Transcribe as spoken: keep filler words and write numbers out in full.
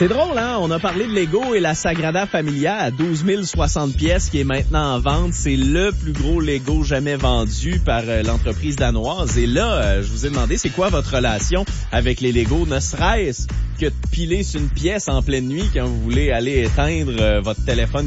C'est drôle, hein? On a parlé de Lego et la Sagrada Familia à douze mille soixante pièces qui est maintenant en vente. C'est le plus gros Lego jamais vendu par euh, l'entreprise danoise. Et là, euh, je vous ai demandé, c'est quoi votre relation avec les Lego? Ne serait-ce que de piler sur une pièce en pleine nuit quand vous voulez aller éteindre euh, votre téléphone